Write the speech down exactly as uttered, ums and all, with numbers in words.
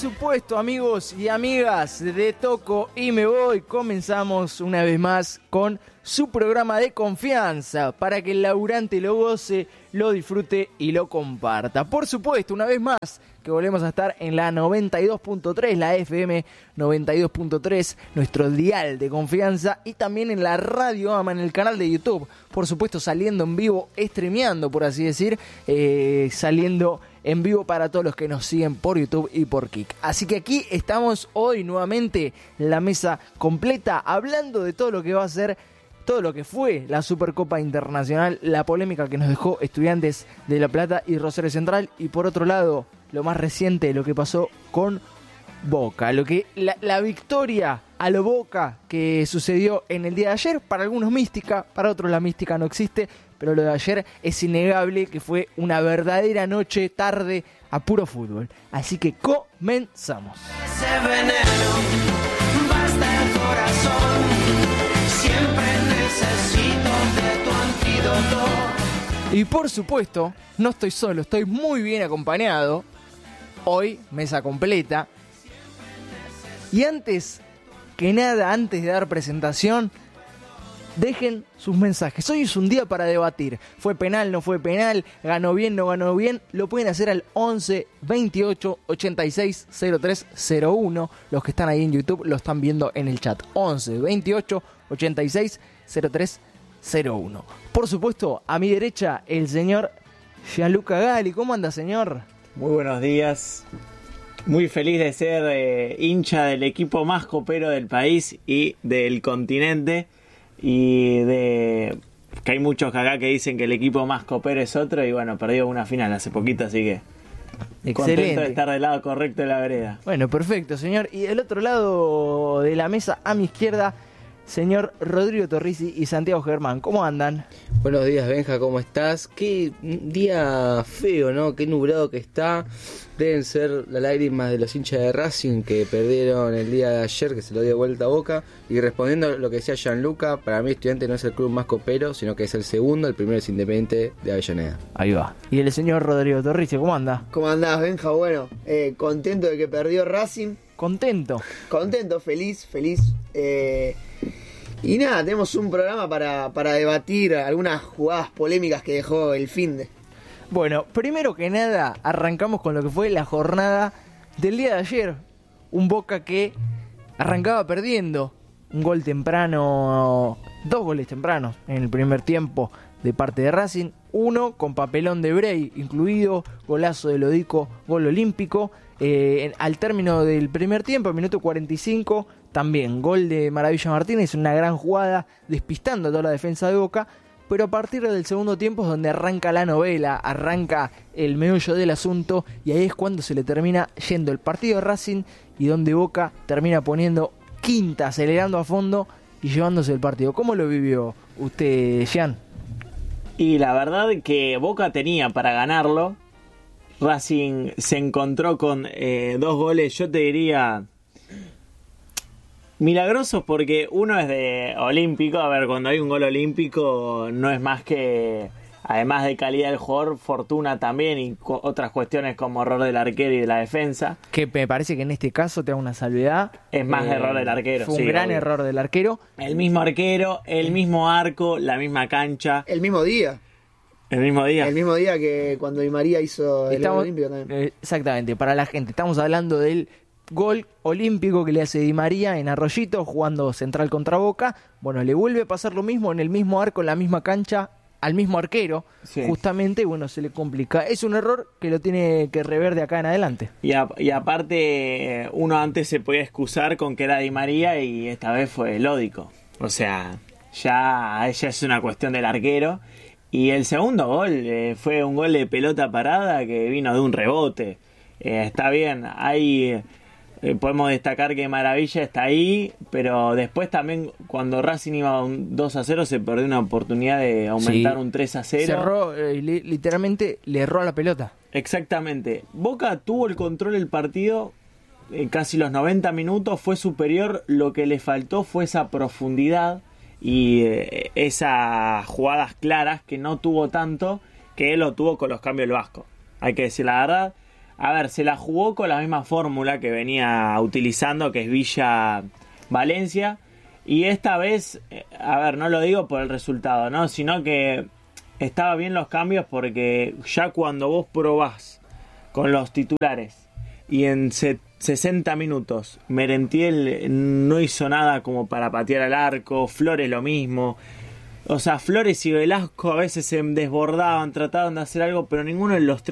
supuesto, amigos y amigas de Toco y Me Voy, comenzamos una vez más con su programa de confianza para que el laburante lo goce, lo disfrute y lo comparta. Por supuesto, una vez más que volvemos a estar en la noventa y dos punto tres, la F M noventa y dos punto tres, nuestro dial de confianza, y también en la Radio Ama, en el canal de YouTube, por supuesto saliendo en vivo, streameando por así decir, eh, saliendo en vivo para todos los que nos siguen por YouTube y por Kik. Así que aquí estamos hoy nuevamente, la mesa completa, hablando de todo lo que va a ser, todo lo que fue la Supercopa Internacional, la polémica que nos dejó Estudiantes de La Plata y Rosario Central, y por otro lado, lo más reciente, lo que pasó con Boca, lo que la, la victoria a lo Boca que sucedió en el día de ayer. Para algunos mística, para otros la mística no existe, pero lo de ayer es innegable que fue una verdadera noche, tarde, a puro fútbol. Así que comenzamos. Ese veneno, basta el corazón, siempre necesito de tu antídoto. Y por supuesto, no estoy solo, estoy muy bien acompañado. Hoy, mesa completa. Y antes que nada, antes de dar presentación, dejen sus mensajes. Hoy es un día para debatir. ¿Fue penal, no fue penal? ¿Ganó bien, no ganó bien? Lo pueden hacer al once veintiocho ochenta y seis cero tres cero uno. Los que están ahí en YouTube lo están viendo en el chat. once veintiocho ochenta y seis cero tres cero uno. Por supuesto, a mi derecha, el señor Gianluca Gali. ¿Cómo anda, señor? Muy buenos días. Muy feliz de ser eh, hincha del equipo más copero del país y del continente. Y de que hay muchos acá que dicen que el equipo más copero es otro. Y bueno, perdió una final hace poquito, así que excelente. Contento de estar del lado correcto de la vereda. Bueno, perfecto, señor. Y del otro lado de la mesa, a mi izquierda, señor Rodrigo Torrisi y Santiago Germán. ¿Cómo andan? Buenos días, Benja, ¿cómo estás? Qué día feo, ¿no? Qué nublado que está. Deben ser las lágrimas de los hinchas de Racing que perdieron el día de ayer, que se lo dio vuelta a Boca. Y respondiendo a lo que decía Gianluca, para mí Estudiante no es el club más copero, sino que es el segundo, el primero es Independiente de Avellaneda. Ahí va. Y el señor Rodrigo Torrisi, ¿cómo anda? ¿Cómo andás, Benja? Bueno, eh, contento de que perdió Racing. Contento. Contento, feliz, feliz. Eh... Y nada, tenemos un programa para, para debatir algunas jugadas polémicas que dejó el finde. Bueno, primero que nada, arrancamos con lo que fue la jornada del día de ayer. Un Boca que arrancaba perdiendo. Un gol temprano, dos goles tempranos en el primer tiempo de parte de Racing. Uno con papelón de Bray incluido, golazo de Lodico, gol olímpico. Eh, al término del primer tiempo, minuto cuarenta y cinco, también gol de Maravilla Martínez, una gran jugada despistando a toda la defensa de Boca. Pero a partir del segundo tiempo es donde arranca la novela, arranca el meollo del asunto, y ahí es cuando se le termina yendo el partido de Racing y donde Boca termina poniendo quinta, acelerando a fondo y llevándose el partido. ¿Cómo lo vivió usted, Gian? Y la verdad que Boca tenía para ganarlo. Racing se encontró con eh, dos goles, yo te diría milagrosos, porque uno es de olímpico. A ver, cuando hay un gol olímpico no es más que, además de calidad del jugador, fortuna también, y co- otras cuestiones como error del arquero y de la defensa. Que me parece que en este caso te da una salvedad. Es más Eh, error del arquero. Fue un sí, gran obvio. error del arquero. El mismo arquero, el mismo arco, la misma cancha, El mismo día. el mismo día. El mismo día que cuando Di María hizo el Estamos- gol olímpico también. eh, exactamente, para la gente, estamos hablando del gol olímpico que le hace Di María en Arroyito, jugando central contra Boca. Bueno, le vuelve a pasar lo mismo en el mismo arco, en la misma cancha, al mismo arquero, Sí. justamente, y bueno, se le complica. Es un error que lo tiene que rever de acá en adelante. Y, a- y aparte, eh, uno antes se podía excusar con que era Di María y esta vez fue Lódico. O sea, ya, ya es una cuestión del arquero. Y el segundo gol eh, fue un gol de pelota parada que vino de un rebote. Eh, está bien, hay... Eh, podemos destacar que Maravilla está ahí, pero después también cuando Racing iba un dos a cero se perdió una oportunidad de aumentar Sí. un tres a cero. Cerró, eh, li- literalmente le erró a la pelota. Exactamente. Boca tuvo el control del partido eh, casi los noventa minutos, fue superior. Lo que le faltó fue esa profundidad y eh, esas jugadas claras que no tuvo tanto, que él lo tuvo con los cambios del Vasco. Hay que decir la verdad. a ver, se la jugó con la misma fórmula que venía utilizando, que es Villa Valencia. Y esta vez, a ver, no lo digo por el resultado, ¿no? Sino que estaba bien los cambios porque ya cuando vos probás con los titulares y en sesenta minutos Merentiel no hizo nada como para patear al arco, Flores lo mismo. O sea, Flores y Velasco a veces se desbordaban, trataban de hacer algo, pero ninguno de los tres